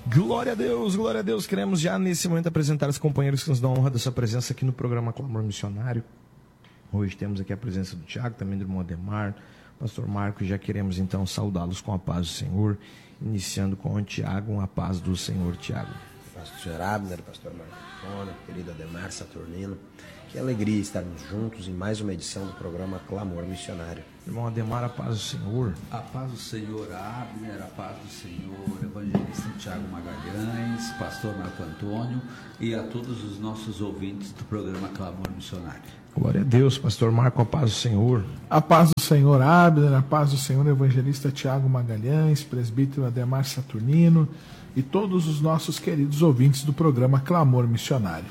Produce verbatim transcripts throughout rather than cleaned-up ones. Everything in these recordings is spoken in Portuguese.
Glória a Deus, glória a Deus. Queremos já nesse momento apresentar os companheiros que nos dão a honra da sua presença aqui no programa Clamor Missionário. Hoje temos aqui a presença do Tiago, também do irmão Ademar, pastor Marco, e já queremos então saudá-los com a paz do Senhor, iniciando com o Tiago, a paz do Senhor, Tiago. Pastor Abner, pastor Marco Antônio, querido Ademar Saturnino, que alegria estarmos juntos em mais uma edição do programa Clamor Missionário. Irmão Ademar, a paz do Senhor. A paz do Senhor, Abner, a paz do Senhor, evangelista Tiago Magalhães, pastor Marco Antônio e a todos os nossos ouvintes do programa Clamor Missionário. Glória a Deus, pastor Marco, a paz do Senhor. A paz do Senhor, Abner, a paz do Senhor, evangelista Tiago Magalhães, presbítero Ademar Saturnino e todos os nossos queridos ouvintes do programa Clamor Missionário.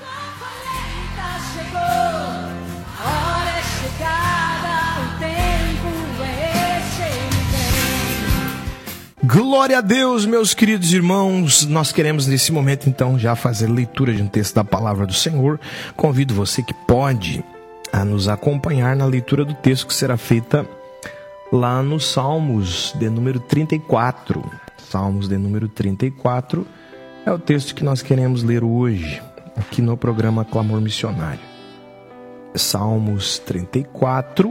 Glória a Deus, meus queridos irmãos. Nós queremos nesse momento então já fazer leitura de um texto da palavra do Senhor. Convido você que pode a nos acompanhar na leitura do texto que será feita lá nos Salmos de número trinta e quatro. Salmos de número trinta e quatro é o texto que nós queremos ler hoje aqui no programa Clamor Missionário. Salmos trinta e quatro.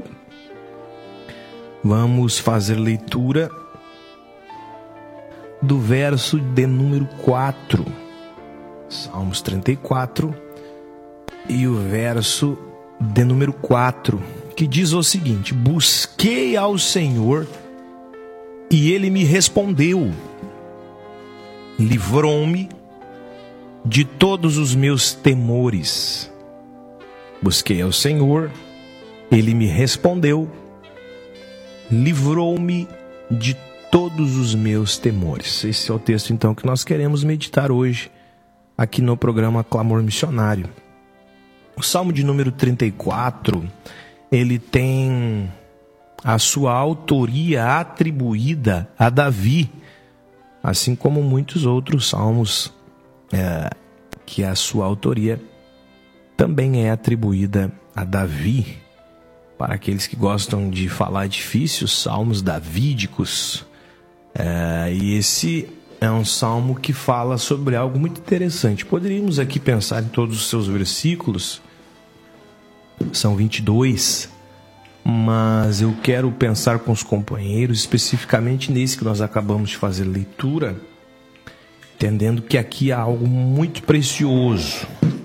Vamos fazer leitura do verso de número quatro. Salmos trinta e quatro e o verso de número quatro, que diz o seguinte: busquei ao Senhor e Ele me respondeu, livrou-me de todos os meus temores. Busquei ao Senhor, Ele me respondeu, livrou-me de todos os meus temores. Esse é o texto então que nós queremos meditar hoje aqui no programa Clamor Missionário. O Salmo de número trinta e quatro, ele tem a sua autoria atribuída a Davi, assim como muitos outros salmos é, que a sua autoria também é atribuída a Davi. Para aqueles que gostam de falar difícil, salmos davídicos. É, e esse é um salmo que fala sobre algo muito interessante. Poderíamos aqui pensar em todos os seus versículos, são vinte e dois, mas eu quero pensar com os companheiros, especificamente nesse que nós acabamos de fazer leitura, entendendo que aqui há algo muito precioso.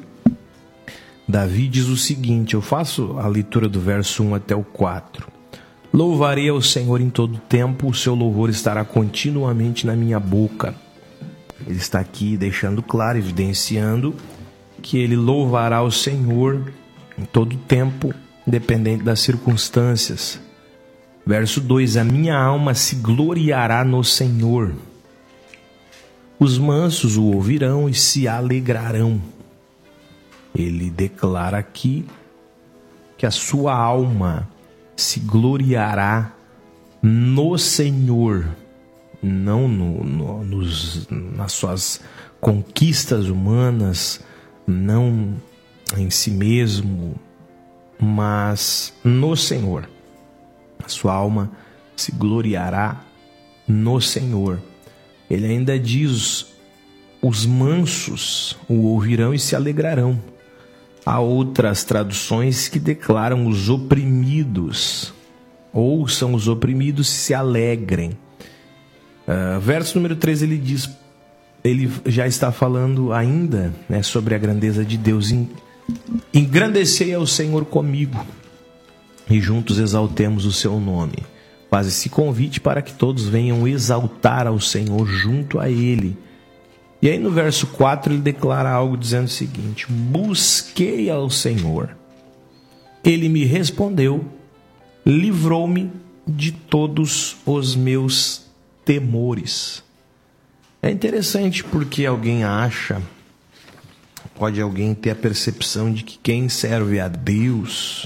Davi diz o seguinte, eu faço a leitura do verso um até o quatro. Louvarei ao Senhor em todo tempo, o seu louvor estará continuamente na minha boca. Ele está aqui deixando claro, evidenciando que ele louvará o Senhor em todo tempo, independente das circunstâncias. Verso dois, a minha alma se gloriará no Senhor. Os mansos o ouvirão e se alegrarão. Ele declara aqui que a sua alma se gloriará no Senhor, não no, no, nos, nas suas conquistas humanas, não em si mesmo, mas no Senhor. A sua alma se gloriará no Senhor. Ele ainda diz, os mansos o ouvirão e se alegrarão. Há outras traduções que declaram os oprimidos. Ouçam os oprimidos e se alegrem. Uh, verso número três, ele diz, ele já está falando ainda, né, sobre a grandeza de Deus. Engrandecei ao Senhor comigo e juntos exaltemos o seu nome. Faz esse convite para que todos venham exaltar ao Senhor junto a Ele. E aí no verso quatro ele declara algo dizendo o seguinte: busquei ao Senhor, Ele me respondeu, livrou-me de todos os meus temores. É interessante porque alguém acha, pode alguém ter a percepção de que quem serve a Deus,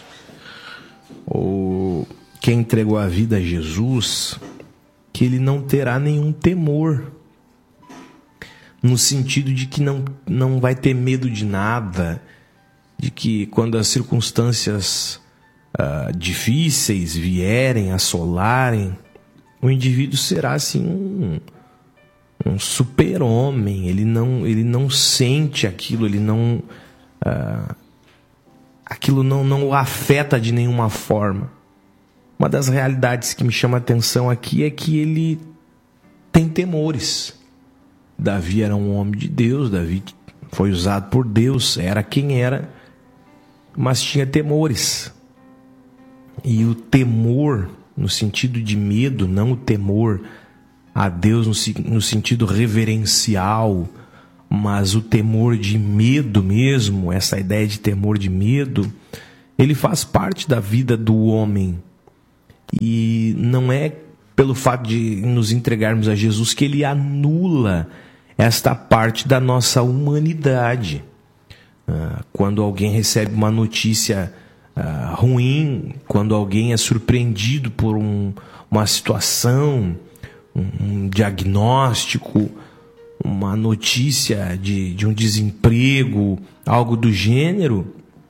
ou quem entregou a vida a Jesus, que ele não terá nenhum temor. No sentido de que não, não vai ter medo de nada, de que quando as circunstâncias uh, difíceis vierem, assolarem, o indivíduo será assim um, um super-homem, ele não, ele não sente aquilo, ele não, uh, aquilo não, não o afeta de nenhuma forma. Uma das realidades que me chama a atenção aqui é que ele tem temores. Davi era um homem de Deus, Davi foi usado por Deus, era quem era, mas tinha temores. E o temor, no sentido de medo, não o temor a Deus no, no sentido reverencial, mas o temor de medo mesmo, essa ideia de temor de medo, ele faz parte da vida do homem. E não é pelo fato de nos entregarmos a Jesus que ele anula esta parte da nossa humanidade. Quando alguém recebe uma notícia uh, ruim, quando alguém é surpreendido por um, uma situação, um, um diagnóstico, uma notícia de, de um desemprego, algo do gênero,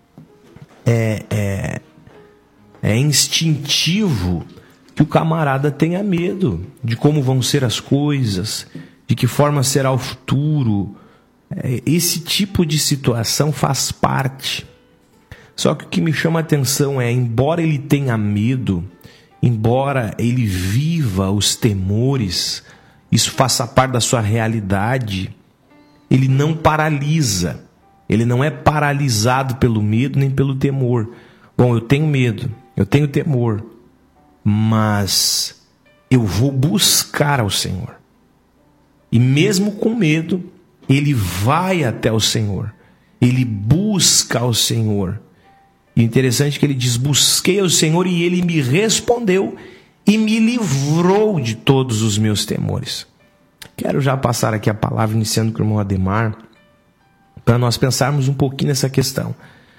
é, é, é instintivo que o camarada tenha medo de como vão ser as coisas, de que forma será o futuro. Esse tipo de situação faz parte. Só que o que me chama a atenção é, embora ele tenha medo, embora ele viva os temores, isso faça parte da sua realidade, ele não paralisa. Ele não é paralisado pelo medo nem pelo temor. Bom, eu tenho medo, eu tenho temor, mas eu vou buscar ao Senhor. E mesmo com medo, ele vai até o Senhor. Ele busca ao Senhor. E interessante que ele diz, busquei ao Senhor e ele me respondeu e me livrou de todos os meus temores. Quero já passar aqui a palavra, iniciando com o irmão Ademar, para nós pensarmos um pouquinho nessa questão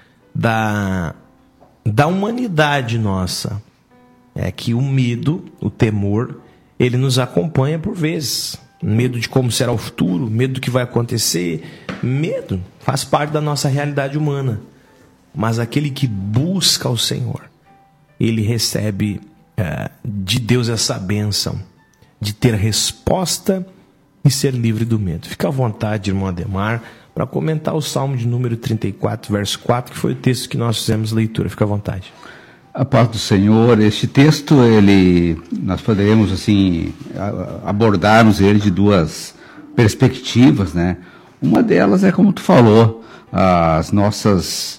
da, da humanidade nossa. É que o medo, o temor, ele nos acompanha por vezes. Medo de como será o futuro, medo do que vai acontecer. Medo faz parte da nossa realidade humana. Mas aquele que busca o Senhor, ele recebe é, de Deus essa bênção de ter resposta e ser livre do medo. Fica à vontade, irmão Ademar, para comentar o Salmo de número trinta e quatro, verso quatro, que foi o texto que nós fizemos leitura. Fica à vontade. A paz do Senhor. Este texto, ele, nós poderemos assim abordarmos ele de duas perspectivas, né? Uma delas é como tu falou, as nossas,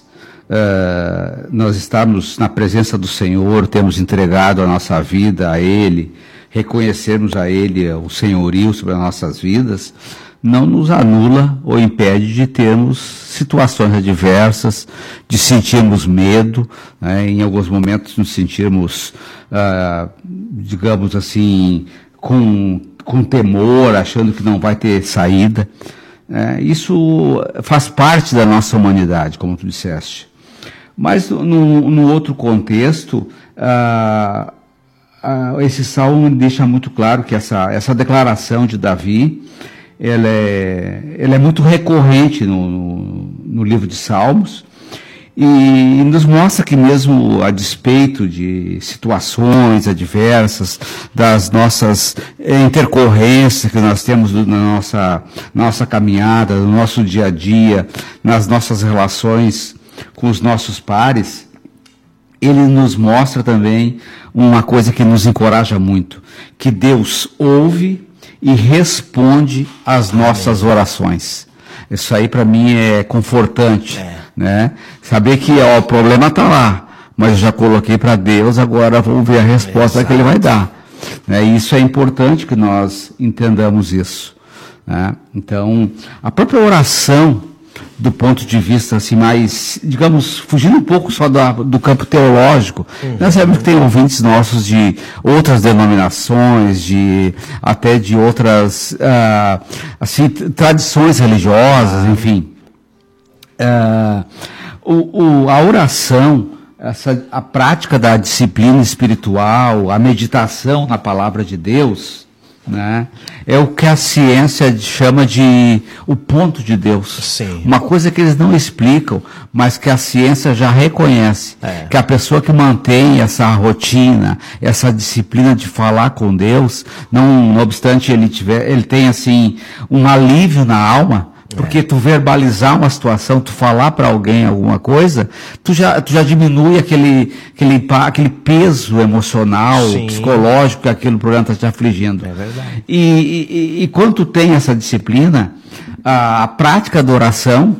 uh, nós estamos na presença do Senhor, temos entregado a nossa vida a Ele, reconhecermos a Ele o senhorio sobre as nossas vidas, não nos anula ou impede de termos situações adversas, de sentirmos medo, né? Em alguns momentos nos sentirmos, ah, digamos assim, com, com temor, achando que não vai ter saída. É, isso faz parte da nossa humanidade, como tu disseste. Mas, no, no outro contexto, ah, ah, esse salmo deixa muito claro que essa, essa declaração de Davi, ela é, ela é muito recorrente no, no, no livro de Salmos, e nos mostra que mesmo a despeito de situações adversas, das nossas intercorrências que nós temos na nossa, nossa caminhada, no nosso dia a dia, nas nossas relações com os nossos pares, ele nos mostra também uma coisa que nos encoraja muito, que Deus ouve e responde às nossas orações. Isso aí para mim é confortante, é. né? Saber que ó, o problema está lá, mas eu já coloquei para Deus, agora vamos ver a resposta é, que Ele vai dar. É, isso é importante que nós entendamos isso. Né? Então, a própria oração, do ponto de vista assim mais, digamos, fugindo um pouco só da, do campo teológico, uhum. nós sabemos que tem ouvintes nossos de outras denominações, de até de outras uh, assim, tradições religiosas, ah. enfim. Uh, o, o, a oração, essa, a prática da disciplina espiritual, a meditação na palavra de Deus, né? É o que a ciência chama de o ponto de Deus. Sim. Uma coisa que eles não explicam, mas que a ciência já reconhece. É. Que a pessoa que mantém essa rotina, essa disciplina de falar com Deus, não, não obstante ele tiver, ele tem assim um alívio na alma. Porque tu verbalizar uma situação, tu falar para alguém alguma coisa, tu já, tu já diminui aquele, aquele, aquele peso emocional, Sim. psicológico que aquele problema está te afligindo. É verdade. E, e, e quando tu tem essa disciplina, a, a prática da oração,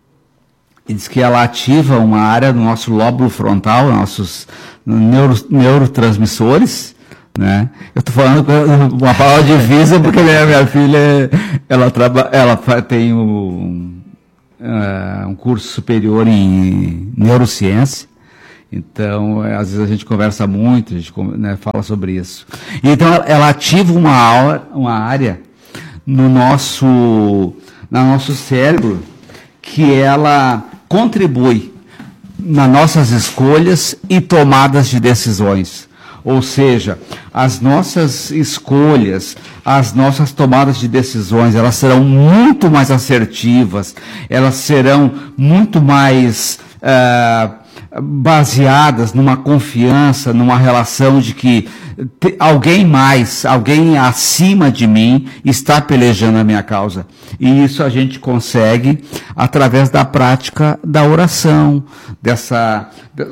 diz que ela ativa uma área do nosso lóbulo frontal, nossos neuro, neurotransmissores, né? Eu estou falando uma palavra difícil porque minha, minha filha ela, traba, ela tem um, uh, um curso superior em neurociência, então às vezes a gente conversa muito, a gente, né, fala sobre isso. Então ela ativa uma, aula, uma área no nosso, no nosso cérebro que ela contribui nas nossas escolhas e tomadas de decisões. Ou seja, as nossas escolhas, as nossas tomadas de decisões, elas serão muito mais assertivas, elas serão muito mais uh, baseadas numa confiança, numa relação de que te, alguém mais, alguém acima de mim está pelejando a minha causa. E isso a gente consegue através da prática da oração, dessa,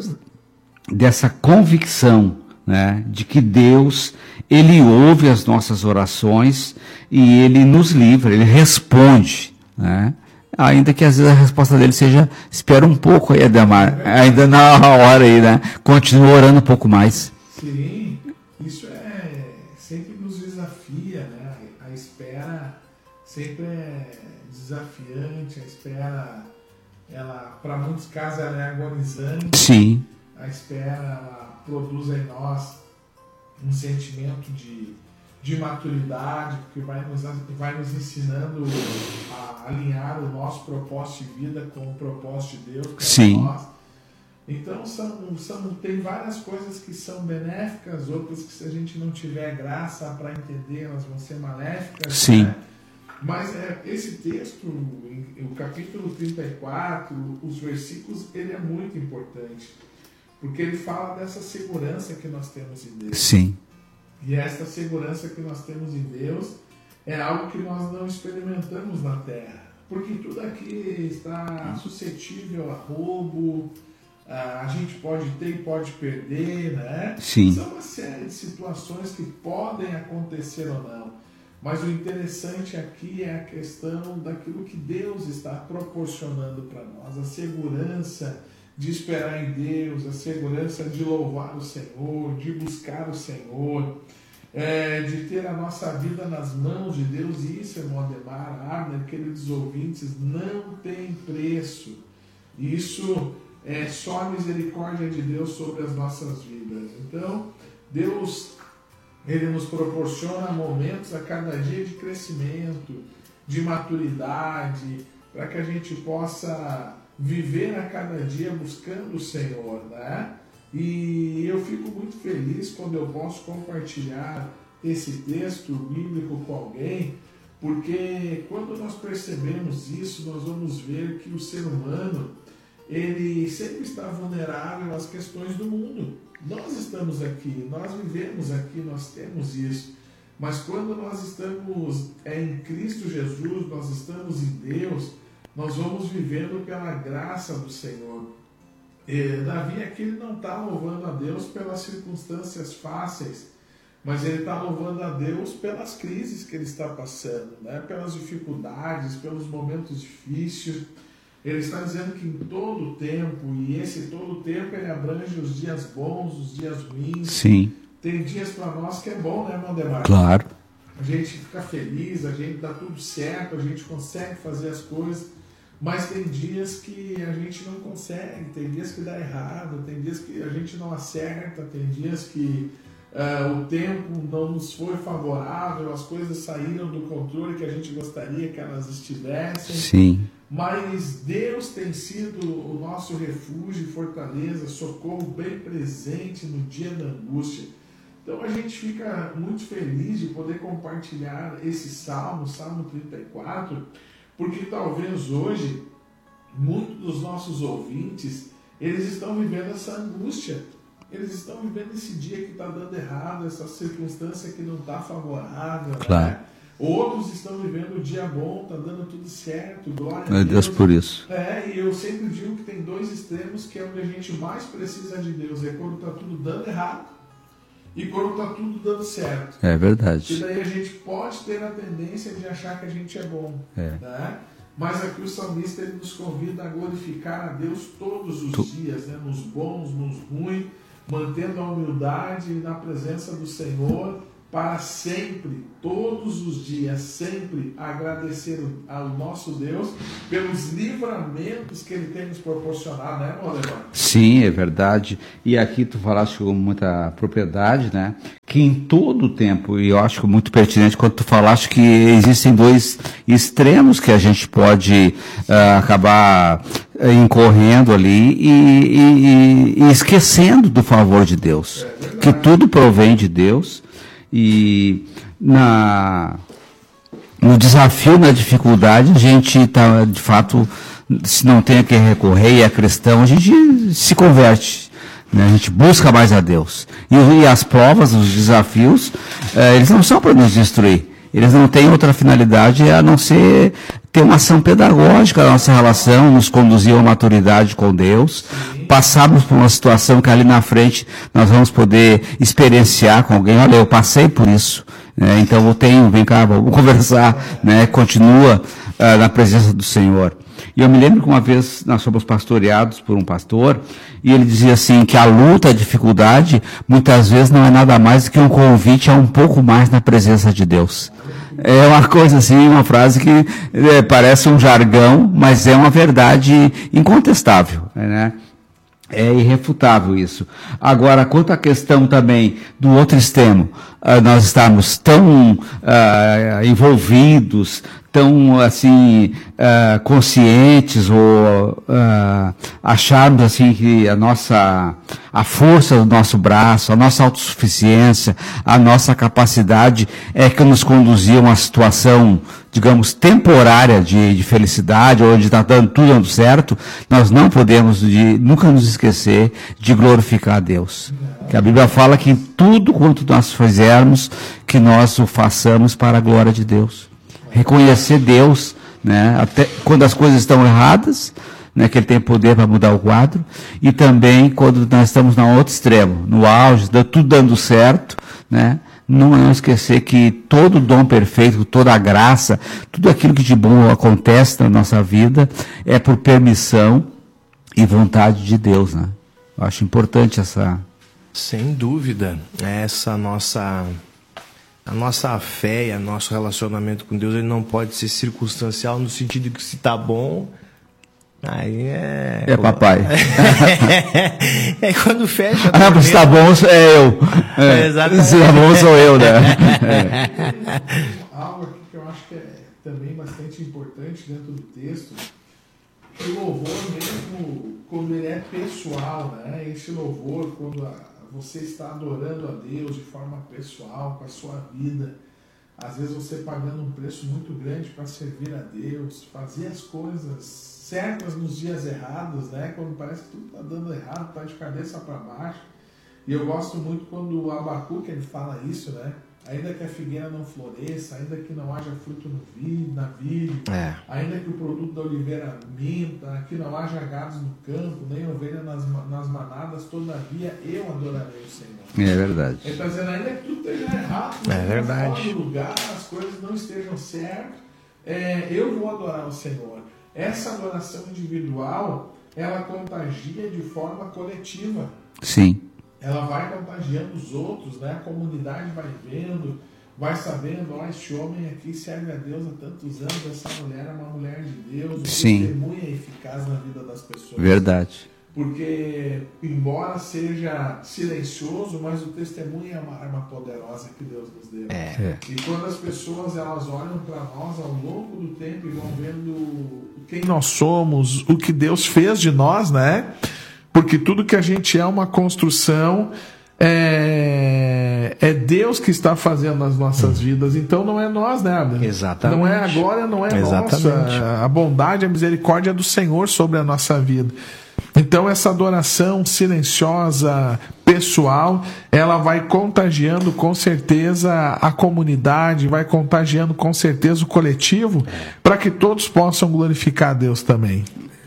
dessa convicção, né, de que Deus, Ele ouve as nossas orações e Ele nos livra, Ele responde, né? Ainda que às vezes a resposta dele seja, espera um pouco aí, Ademar, ainda na hora aí, né? Continua orando um pouco mais. Sim, isso é, sempre nos desafia, né? A espera sempre é desafiante, a espera, ela, para muitos casos, ela é agonizante. Sim. A espera produz em nós um sentimento de, de maturidade, porque vai nos, vai nos ensinando a alinhar o nosso propósito de vida com o propósito de Deus para Sim. nós. Então são, são, tem várias coisas que são benéficas, outras que, se a gente não tiver graça para entender, elas vão ser maléficas. Sim. Né? Mas é, esse texto, o capítulo trinta e quatro, os versículos, ele é muito importante. Porque ele fala dessa segurança que nós temos em Deus. Sim. E essa segurança que nós temos em Deus é algo que nós não experimentamos na Terra. Porque tudo aqui está suscetível a roubo, a gente pode ter e pode perder, né? Sim. São uma série de situações que podem acontecer ou não. Mas o interessante aqui é a questão daquilo que Deus está proporcionando para nós, a segurança de esperar em Deus, a segurança de louvar o Senhor, de buscar o Senhor, é, de ter a nossa vida nas mãos de Deus. E isso, irmão Ademar, Abner, queridos ouvintes, não tem preço. Isso é só a misericórdia de Deus sobre as nossas vidas. Então, Deus, Ele nos proporciona momentos a cada dia de crescimento, de maturidade, para que a gente possa viver a cada dia buscando o Senhor, né? E eu fico muito feliz quando eu posso compartilhar esse texto bíblico com alguém, porque quando nós percebemos isso, nós vamos ver que o ser humano, ele sempre está vulnerável às questões do mundo. Nós estamos aqui, nós vivemos aqui, nós temos isso. Mas quando nós estamos em Cristo Jesus, nós estamos em Deus, nós vamos vivendo pela graça do Senhor. E Davi aqui ele não está louvando a Deus pelas circunstâncias fáceis, mas ele está louvando a Deus pelas crises que ele está passando, né? Pelas dificuldades, pelos momentos difíceis. Ele está dizendo que em todo o tempo, e esse todo o tempo ele abrange os dias bons, os dias ruins. Sim. Tem dias para nós que é bom, né, Mandemar? Claro. A gente fica feliz, a gente dá tudo certo, a gente consegue fazer as coisas, mas tem dias que a gente não consegue, tem dias que dá errado, tem dias que a gente não acerta, tem dias que uh, o tempo não nos foi favorável, as coisas saíram do controle que a gente gostaria que elas estivessem. Sim. Mas Deus tem sido o nosso refúgio e fortaleza, socorro bem presente no dia da angústia. Então a gente fica muito feliz de poder compartilhar esse salmo, Salmo trinta e quatro, porque talvez hoje muitos dos nossos ouvintes, eles estão vivendo essa angústia, eles estão vivendo esse dia que está dando errado, essa circunstância que não está favorável, claro. Né? Outros estão vivendo o dia bom, está dando tudo certo, glória Meu a Deus. Deus por isso. É, e eu sempre digo que tem dois extremos que é onde a gente mais precisa de Deus, é quando está tudo dando errado e quando está tudo dando certo. É verdade. E daí a gente pode ter a tendência de achar que a gente é bom. É. Né? Mas aqui o salmista ele nos convida a glorificar a Deus todos os tu... dias, né? Nos bons, nos ruins, mantendo a humildade na presença do Senhor, para sempre, todos os dias, sempre agradecer ao nosso Deus pelos livramentos que Ele tem nos proporcionado, né, Molevan? Sim, é verdade. E aqui tu falaste com muita propriedade, né? Que em todo o tempo, e eu acho muito pertinente quando tu falaste que existem dois extremos que a gente pode uh, acabar uh, incorrendo ali e, e, e esquecendo do favor de Deus. É que tudo provém de Deus. E na, no desafio, na dificuldade, a gente está, de fato, se não tem a quem recorrer e é cristão, a gente se converte, né? A gente busca mais a Deus. E, e as provas, os desafios, eh, eles não são para nos destruir. Eles não têm outra finalidade a não ser ter uma ação pedagógica na nossa relação, nos conduzir a uma maturidade com Deus, passarmos por uma situação que ali na frente nós vamos poder experienciar com alguém. Olha, eu passei por isso, né? Então eu tenho, vem cá, vamos conversar, né? Continua uh, na presença do Senhor. E eu me lembro que uma vez nós fomos pastoreados por um pastor, e ele dizia assim, que a luta, a dificuldade, muitas vezes não é nada mais do que um convite a um pouco mais na presença de Deus. É uma coisa assim, uma frase que é, parece um jargão, mas é uma verdade incontestável, né? É irrefutável isso. Agora, quanto à questão também do outro extremo, uh, nós estamos tão uh, envolvidos, tão assim uh, conscientes ou uh, acharmos assim que a nossa a força do nosso braço, a nossa autossuficiência, a nossa capacidade é que nos conduzia a uma situação, digamos, temporária de, de felicidade, onde está dando tudo dando certo. Nós não podemos de, nunca nos esquecer de glorificar a Deus. Que a Bíblia fala que tudo quanto nós fizermos, que nós o façamos para a glória de Deus. Reconhecer Deus, né, até quando as coisas estão erradas, né, que Ele tem poder para mudar o quadro, e também quando nós estamos no outro extremo, no auge, tudo dando certo, né, não, não esquecer que todo dom perfeito, toda a graça, tudo aquilo que de bom acontece na nossa vida é por permissão e vontade de Deus, né? Eu acho importante essa... Sem dúvida, essa nossa... A nossa fé e o nosso relacionamento com Deus, ele não pode ser circunstancial no sentido que se tá bom, aí é... É papai. É, é quando fecha... Ah, mas se tá bom, é eu. É, exatamente. Se tá bom, sou eu, né? É. Algo aqui que eu acho que é também bastante importante dentro do texto, que o louvor mesmo, quando ele é pessoal, né? Esse louvor, quando a você está adorando a Deus de forma pessoal, com a sua vida. Às vezes você pagando um preço muito grande para servir a Deus, fazer as coisas certas nos dias errados, né? Quando parece que tudo está dando errado, está de cabeça para baixo. E eu gosto muito quando o Abacuque ele fala isso, né? Ainda que a figueira não floresça, ainda que não haja fruto no vi, na vide, é. ainda que o produto da oliveira minta, que não haja gados no campo, nem ovelha nas, nas manadas, todavia eu adorarei o Senhor. É verdade. Ele está dizendo, ainda que tudo esteja errado, é verdade. fora do lugar, as coisas não estejam certas, é, eu vou adorar o Senhor. Essa adoração individual, ela contagia de forma coletiva. Sim. Ela vai contagiando os outros, né? A comunidade vai vendo, vai sabendo, ó, este homem aqui serve a Deus há tantos anos, essa mulher é uma mulher de Deus, o testemunho é eficaz na vida das pessoas. Verdade. Porque, embora seja silencioso, mas o testemunho é uma arma poderosa que Deus nos deu. É. E quando as pessoas elas olham para nós ao longo do tempo e vão vendo quem nós somos, o que Deus fez de nós, né? Porque tudo que a gente é uma construção é, é, é Deus que está fazendo nas nossas vidas, então não é nós, né, Abner? Exatamente. Não é a glória, não é Exatamente. nossa. A bondade, a misericórdia é do Senhor sobre a nossa vida. Então essa adoração silenciosa, pessoal, ela vai contagiando com certeza a comunidade, vai contagiando com certeza o coletivo, para que todos possam glorificar a Deus também.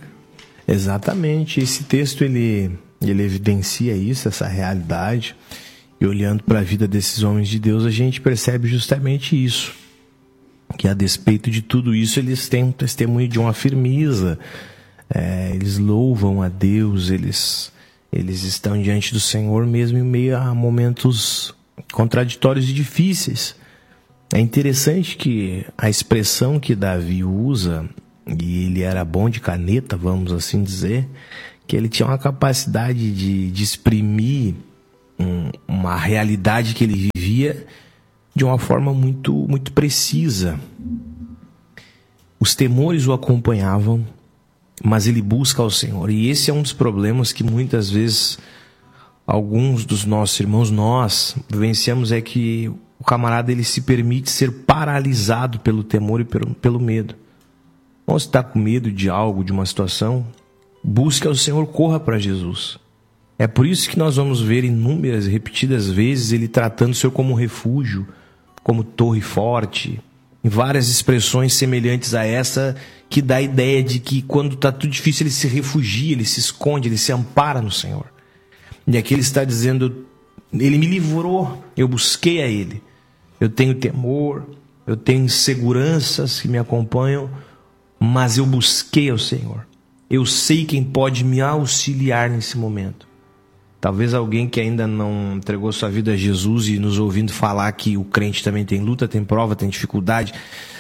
Exatamente. Esse texto ele, ele evidencia isso, essa realidade. E olhando para a vida desses homens de Deus, a gente percebe justamente isso. Que a despeito de tudo isso, eles têm um testemunho de uma firmeza. É, eles louvam a Deus, eles, eles estão diante do Senhor mesmo em meio a momentos contraditórios e difíceis. É interessante que a expressão que Davi usa, e ele era bom de caneta, vamos assim dizer, que ele tinha uma capacidade de, de exprimir um, uma realidade que ele vivia de uma forma muito, muito precisa. Os temores o acompanhavam, mas ele busca ao Senhor. E esse é um dos problemas que muitas vezes alguns dos nossos irmãos, nós, vivenciamos, é que o camarada ele se permite ser paralisado pelo temor e pelo, pelo medo. Ou se está com medo de algo, de uma situação, busque ao Senhor, corra para Jesus. É por isso que nós vamos ver inúmeras, repetidas vezes, ele tratando o Senhor como refúgio, como torre forte, em várias expressões semelhantes a essa, que dá a ideia de que quando está tudo difícil ele se refugia, ele se esconde, ele se ampara no Senhor. E aqui ele está dizendo, ele me livrou, eu busquei a ele. Eu tenho temor, eu tenho inseguranças que me acompanham, mas eu busquei ao Senhor. Eu sei quem pode me auxiliar nesse momento. Talvez alguém que ainda não entregou sua vida a Jesus e nos ouvindo falar que o crente também tem luta, tem prova, tem dificuldade,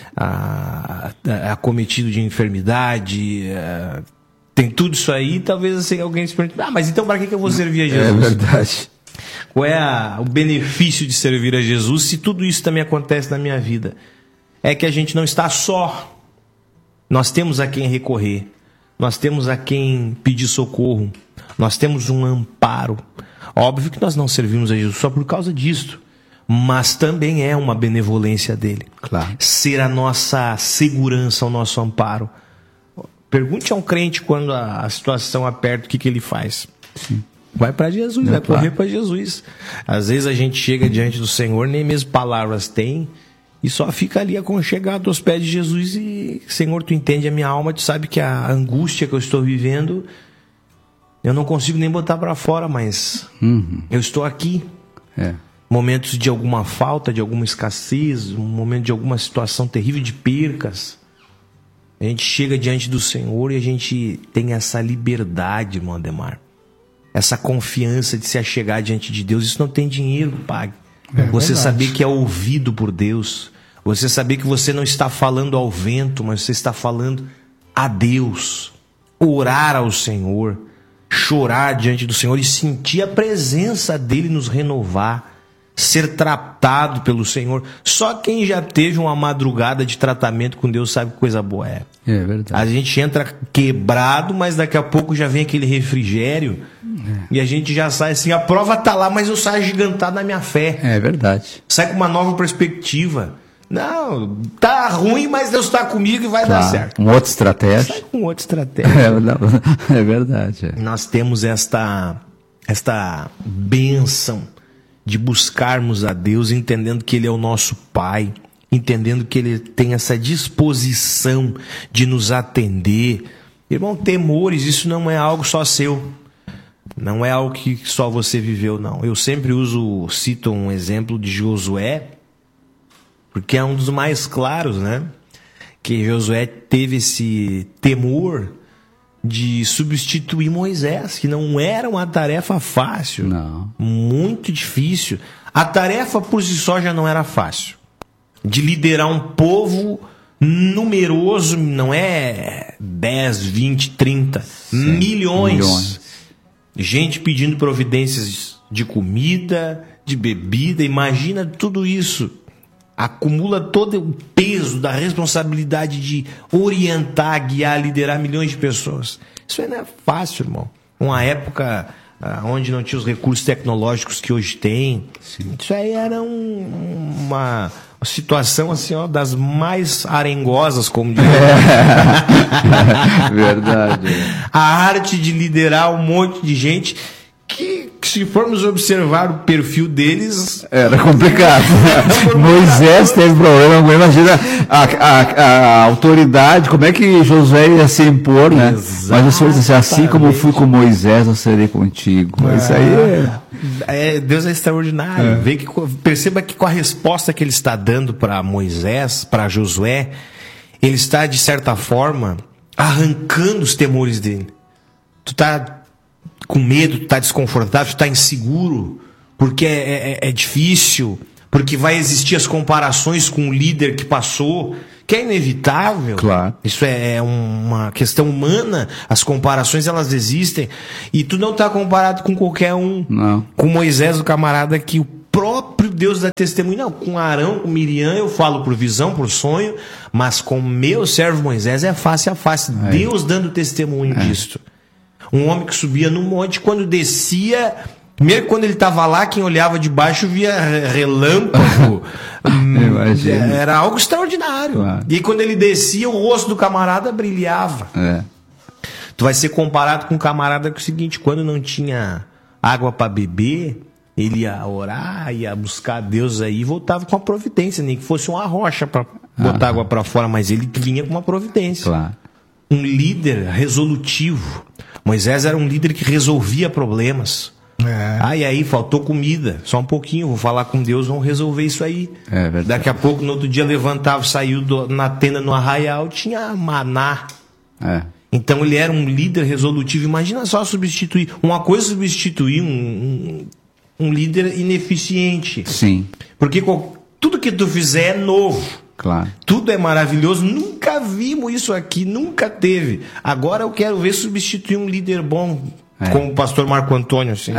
é acometido de enfermidade, é, tem tudo isso aí, talvez assim, alguém se pergunte, ah, mas então para que eu vou servir a Jesus? É verdade. Qual é a, o benefício de servir a Jesus se tudo isso também acontece na minha vida? É que a gente não está só. Nós temos a quem recorrer. Nós temos a quem pedir socorro. Nós temos um amparo. Óbvio que nós não servimos a Jesus só por causa disso, mas também é uma benevolência dele. Claro. Ser a nossa segurança, o nosso amparo. Pergunte a um crente quando a, a situação aperta, o que, que ele faz? Sim. Vai para Jesus, é vai claro. correr para Jesus. Às vezes a gente chega diante do Senhor, nem mesmo palavras tem, e só fica ali aconchegado aos pés de Jesus e, Senhor, tu entende a minha alma, tu sabe que a angústia que eu estou vivendo, eu não consigo nem botar para fora, mas uhum. eu estou aqui. É. Momentos de alguma falta, de alguma escassez, um momento de alguma situação terrível de percas. A gente chega diante do Senhor e a gente tem essa liberdade, irmão Ademar. Essa confiança de se achegar diante de Deus. Isso não tem dinheiro que pague. É você verdade. Saber que é ouvido por Deus. Você saber que você não está falando ao vento, mas você está falando a Deus. Orar ao Senhor. Chorar diante do Senhor e sentir a presença dele nos renovar. Ser tratado pelo Senhor. Só quem já teve uma madrugada de tratamento com Deus sabe que coisa boa é. É verdade. A gente entra quebrado, mas daqui a pouco já vem aquele refrigério é. E a gente já sai assim, a prova tá lá, mas eu saio gigantado na minha fé. É verdade. Sai com uma nova perspectiva. Não, tá ruim, mas Deus tá comigo e vai claro, dar certo. Uma outra estratégia. Sai com outra estratégia. É, é verdade. É. Nós temos esta, esta bênção de buscarmos a Deus, entendendo que Ele é o nosso Pai, entendendo que Ele tem essa disposição de nos atender. Irmão, temores, isso não é algo só seu. Não é algo que só você viveu, não. Eu sempre uso, cito um exemplo de Josué, porque é um dos mais claros, né? Que Josué teve esse temor de substituir Moisés, que não era uma tarefa fácil. Não. Muito difícil. A tarefa por si só já não era fácil. De liderar um povo numeroso, não é dez, vinte, trinta, Sim, milhões. milhões. Gente pedindo providências de comida, de bebida. Imagina tudo isso. Acumula todo o peso da responsabilidade de orientar, guiar, liderar milhões de pessoas. Isso não é fácil, irmão. Uma época onde não tinha os recursos tecnológicos que hoje tem. Sim. Isso aí era um, uma situação assim, ó, das mais arengosas, como diz. É. Verdade. A arte de liderar um monte de gente que, que, se formos observar o perfil deles... Era complicado. Moisés teve problema, imagina a, a, a autoridade, como é que Josué ia se impor, né? Exatamente. Mas o Senhor disse assim, como eu fui com Moisés, eu serei contigo. É. Isso aí é... é... Deus é extraordinário. É. Vê que, perceba que com a resposta que ele está dando para Moisés, para Josué, ele está, de certa forma, arrancando os temores dele. Tu está com medo, tu está desconfortável, tu está inseguro, porque é, é, é difícil, porque vai existir as comparações com o líder que passou, que é inevitável. Claro. Isso é, é uma questão humana, as comparações elas existem, e tu não está comparado com qualquer um. Não. Com Moisés, o camarada que o próprio Deus dá testemunho. Não, com Arão, com Miriam, eu falo por visão, por sonho, mas com meu servo Moisés é face a face. É. Deus dando testemunho é. disto. Um homem que subia no monte, quando descia, primeiro quando ele estava lá, quem olhava de baixo via relâmpago. Era algo extraordinário. Claro. E quando ele descia, o rosto do camarada brilhava. É. Tu vai ser comparado com um camarada que é o seguinte, quando não tinha água para beber, ele ia orar, ia buscar Deus aí e voltava com uma providência, nem que fosse uma rocha para botar ah. água para fora, mas ele vinha com uma providência. Claro. Um líder resolutivo. Moisés era um líder que resolvia problemas. É. Ah, e aí faltou comida. Só um pouquinho, vou falar com Deus, vamos resolver isso aí. É, daqui a pouco, no outro dia, levantava, saiu do, na tenda no arraial, tinha maná. É. Então ele era um líder resolutivo. Imagina só substituir. Uma coisa é substituir um, um, um líder ineficiente. Sim. Porque tudo que tu fizer é novo. Claro. Tudo é maravilhoso, nunca vimos isso aqui, nunca teve. Agora eu quero ver substituir um líder bom, é. como o pastor Marco Antônio. Assim.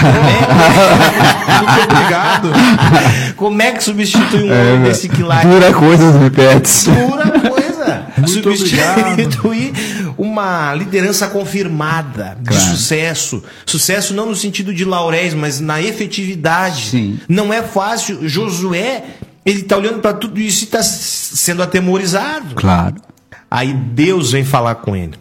Muito obrigado. Como é que substitui um homem é, desse quilate? Dura coisa, me pede. Dura coisa. Muito substituir uma liderança confirmada, de claro. sucesso. Sucesso não no sentido de lauréis, mas na efetividade. Sim. Não é fácil. Josué... Ele está olhando para tudo isso e está sendo atemorizado. Claro. Aí Deus vem falar com ele.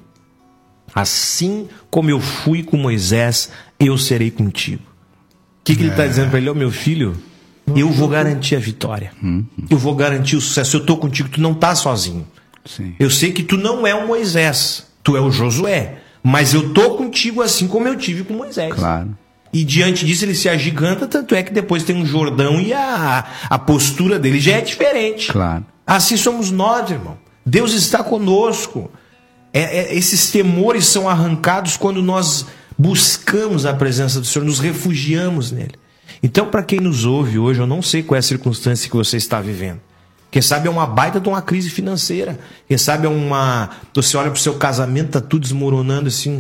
Assim como eu fui com Moisés, eu serei contigo. O que, que é. ele está dizendo para ele? Ó, oh, meu filho, eu vou garantir a vitória. Hum. Eu vou garantir o sucesso. Eu estou contigo, tu não está sozinho. Sim. Eu sei que tu não é o Moisés, tu é o Josué. Mas eu estou contigo assim como eu tive com Moisés. Claro. E diante disso ele se agiganta, tanto é que depois tem um Jordão e a, a postura dele já é diferente. Claro. Assim somos nós, irmão. Deus está conosco. É, é, esses temores são arrancados quando nós buscamos a presença do Senhor, nos refugiamos nele. Então, para quem nos ouve hoje, eu não sei qual é a circunstância que você está vivendo. Quem sabe é uma baita de uma crise financeira. Quem sabe é uma... Você olha para o seu casamento, está tudo desmoronando assim...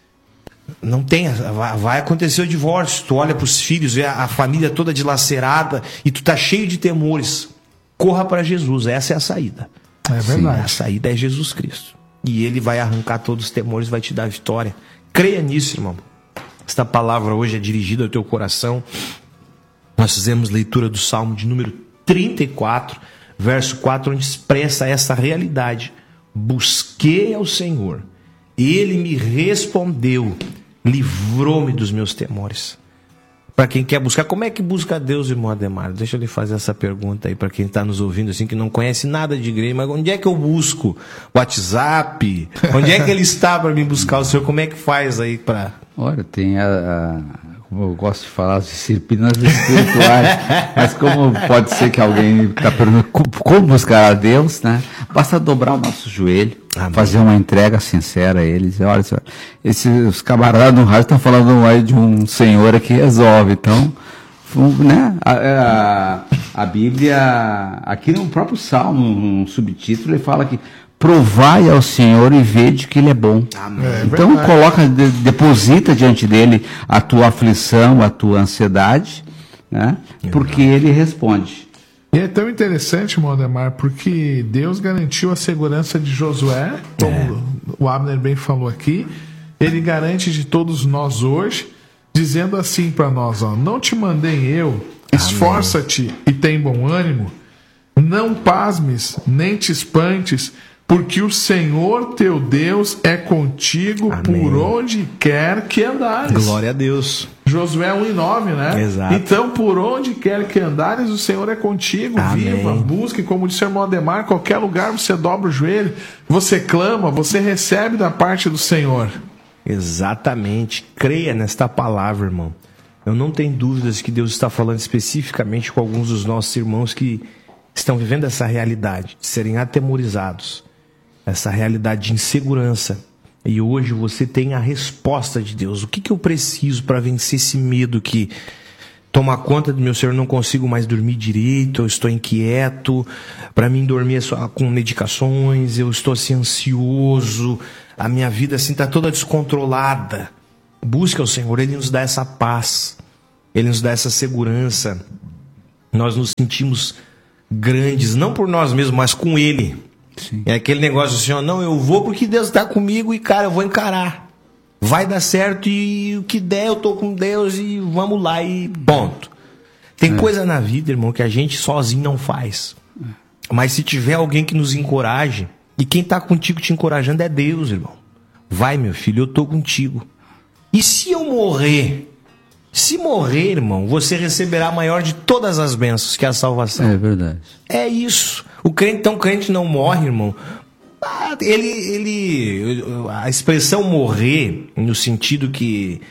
Não tem, vai acontecer o divórcio. Tu olha para os filhos, vê a família toda dilacerada e tu tá cheio de temores. Corra para Jesus, essa é a saída. É verdade. Sim, a saída é Jesus Cristo. E Ele vai arrancar todos os temores, vai te dar a vitória. Creia nisso, irmão. Esta palavra hoje é dirigida ao teu coração. Nós fizemos leitura do Salmo de número trinta e quatro, verso quatro, onde expressa essa realidade. Busquei ao Senhor, Ele me respondeu, livrou-me dos meus temores. Para quem quer buscar, como é que busca a Deus, irmão Ademar? Deixa eu lhe fazer essa pergunta aí para quem está nos ouvindo, assim, que não conhece nada de igreja, mas onde é que eu busco? WhatsApp? Onde é que ele está para me buscar o Senhor? Como é que faz aí para... Olha, tem a, a... Como eu gosto de falar, as disciplinas espirituais, mas como pode ser que alguém está perguntando como buscar a Deus, né? Basta dobrar o nosso joelho, Amém. Fazer uma entrega sincera a Ele, dizer, olha, esses, os camaradas no rádio estão falando aí de um Senhor que resolve, então, né? A, a, a Bíblia, aqui no próprio Salmo, no subtítulo, ele fala que provai ao Senhor e vede que Ele é bom. É, então verdade. Coloca, de, deposita diante dele a tua aflição, a tua ansiedade, né? Porque Ele responde. E é tão interessante, Mondemar, porque Deus garantiu a segurança de Josué, como é. o Abner bem falou aqui. Ele garante de todos nós hoje. dizendo assim para nós, ó, não te mandei eu, esforça-te e tem bom ânimo, não pasmes, nem te espantes, porque o Senhor teu Deus é contigo. Amém. Por onde quer que andares. Glória a Deus. Josué um e nove, né? Exato. Então, por onde quer que andares, o Senhor é contigo. Amém. Viva, busque, como disse o irmão Ademar, qualquer lugar você dobra o joelho, você clama, você recebe da parte do Senhor. Exatamente. Creia nesta palavra, irmão. Eu não tenho dúvidas que Deus está falando especificamente com alguns dos nossos irmãos que estão vivendo essa realidade, de serem atemorizados, essa realidade de insegurança. E hoje você tem a resposta de Deus. O que, que eu preciso para vencer esse medo que toma conta do meu ser? Eu não consigo mais dormir direito, eu estou inquieto, para mim dormir é só com medicações, eu estou assim ansioso, a minha vida assim está toda descontrolada. Busca o Senhor, Ele nos dá essa paz, Ele nos dá essa segurança. Nós nos sentimos grandes, não por nós mesmos, mas com Ele. Sim. É aquele negócio assim, ó, não, eu vou porque Deus está comigo e, cara, eu vou encarar. Vai dar certo e o que der, eu tô com Deus e vamos lá e ponto. Tem é. coisa na vida, irmão, que a gente sozinho não faz. É. Mas se tiver alguém que nos encoraje, e quem tá contigo te encorajando é Deus, irmão. Vai, meu filho, eu tô contigo. E se eu morrer? Se morrer, irmão, você receberá a maior de todas as bênçãos, que é a salvação. É verdade. É isso. O crente, então, o crente não morre, irmão. Ele, ele, a expressão morrer, no sentido que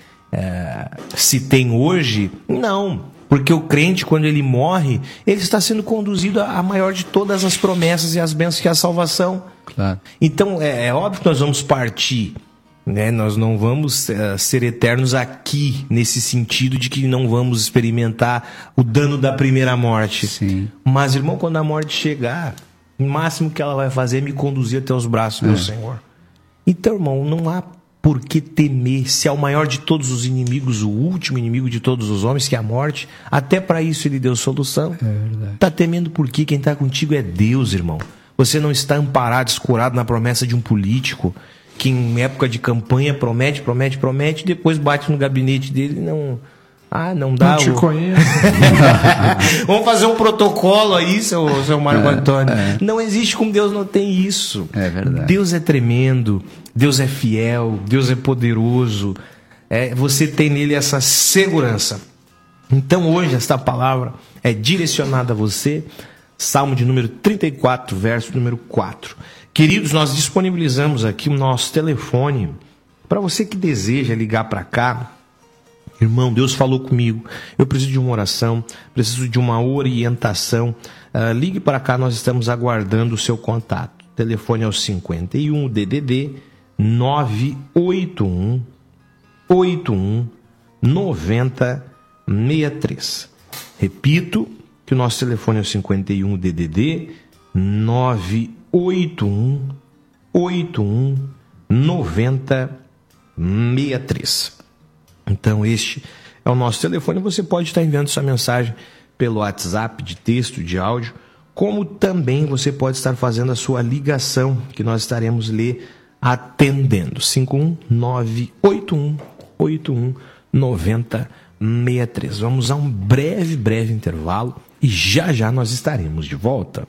é, se tem hoje, não. Porque o crente, quando ele morre, ele está sendo conduzido à maior de todas as promessas e as bênçãos, que é a salvação. Claro. Então, é, é óbvio que nós vamos partir. Né? Nós não vamos uh, ser eternos aqui, nesse sentido de que não vamos experimentar o dano da primeira morte. Sim. Mas, irmão, quando a morte chegar, o máximo que ela vai fazer é me conduzir até os braços do é. meu Senhor. Então, irmão, não há por que temer. Se é o maior de todos os inimigos, o último inimigo de todos os homens, que é a morte, até para isso Ele deu solução. É verdade. Tá temendo por quê? Quem está contigo é Deus, irmão. Você não está amparado, escorado na promessa de um político que em época de campanha promete, promete, promete, e depois bate no gabinete dele e não... Ah, não dá... Não te o... conheço. Vamos fazer um protocolo aí, seu, seu Marco é, Antônio. É. Não existe com Deus, não tem isso. É verdade. Deus é tremendo, Deus é fiel, Deus é poderoso. É, você tem nele essa segurança. Então hoje esta palavra é direcionada a você. Salmo de número trinta e quatro, verso número quatro. Queridos, nós disponibilizamos aqui o nosso telefone para você que deseja ligar para cá. Irmão, Deus falou comigo, eu preciso de uma oração, preciso de uma orientação. Uh, ligue para cá, nós estamos aguardando o seu contato. O telefone é o cinquenta e um D D D nove oito um oito um nove zero seis três. Repito que o nosso telefone é o cinquenta e um D D D nove oito um oito um nove zero seis três. Então este é o nosso telefone. Você pode estar enviando sua mensagem pelo WhatsApp, de texto, de áudio, como também você pode estar fazendo a sua ligação, que nós estaremos lhe atendendo. cinco um nove oito um oito um nove zero seis três. Vamos a um breve, breve intervalo e já já nós estaremos de volta.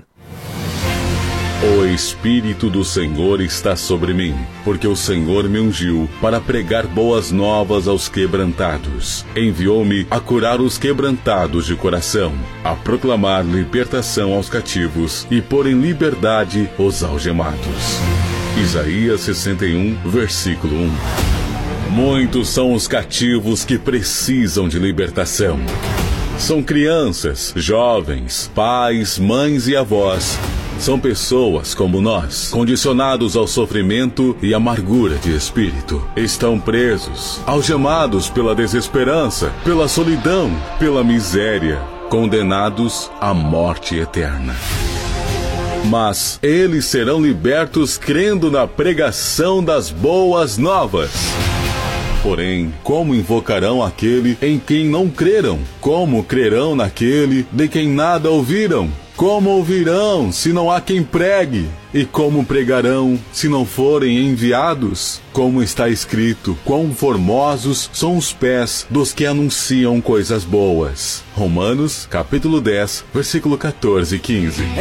O Espírito do Senhor está sobre mim, porque o Senhor me ungiu para pregar boas novas aos quebrantados. Enviou-me a curar os quebrantados de coração, a proclamar libertação aos cativos e pôr em liberdade os algemados. Isaías sessenta e um, versículo um. Muitos são os cativos que precisam de libertação. São crianças, jovens, pais, mães e avós. São pessoas como nós, condicionados ao sofrimento e amargura de espírito. Estão presos, algemados pela desesperança, pela solidão, pela miséria, condenados à morte eterna. Mas eles serão libertos crendo na pregação das boas novas. Porém, como invocarão aquele em quem não creram? Como crerão naquele de quem nada ouviram? Como ouvirão se não há quem pregue? E como pregarão se não forem enviados? Como está escrito, quão formosos são os pés dos que anunciam coisas boas. Romanos, capítulo dez, versículo catorze e quinze.